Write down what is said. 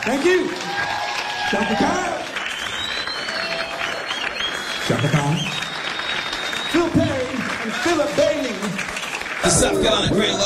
Thank you. Chaka Khan. Chaka Khan. Phil Perry and Philip Bailey. The South Carolina Grand